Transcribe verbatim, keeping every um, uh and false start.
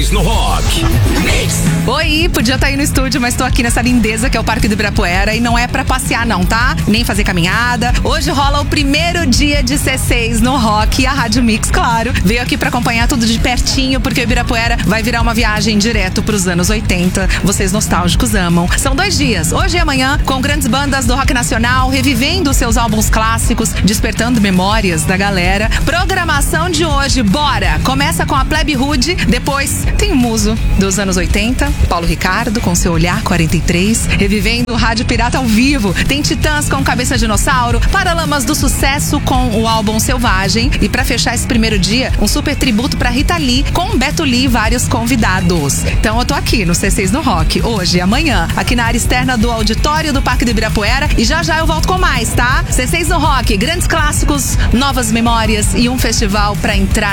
seis no Rock. Mix. Oi, podia estar aí no estúdio, mas tô aqui nessa lindeza que é o Parque do Ibirapuera e não é pra passear não, tá? Nem fazer caminhada. Hoje rola o primeiro dia de C seis no Rock e a Rádio Mix, claro, veio aqui pra acompanhar tudo de pertinho, porque o Ibirapuera vai virar uma viagem direto pros anos oitenta. Vocês nostálgicos amam. São dois dias, hoje e amanhã, com grandes bandas do rock nacional, revivendo seus álbuns clássicos, despertando memórias da galera. Programação de hoje, bora! Começa com a Plebe Rude, depois tem o muso dos anos oitenta, Paulo Ricardo com seu Olhar quarenta e três, revivendo o Rádio Pirata ao vivo. Tem Titãs com Cabeça Dinossauro, Paralamas do Sucesso com o álbum Selvagem e pra fechar esse primeiro dia, um super tributo pra Rita Lee com Beto Lee e vários convidados. Então eu tô aqui no C seis no Rock, hoje e amanhã, aqui na área externa do auditório do Parque do Ibirapuera e já já eu volto com mais, tá? C seis no Rock, grandes clássicos, novas memórias e um festival pra entrar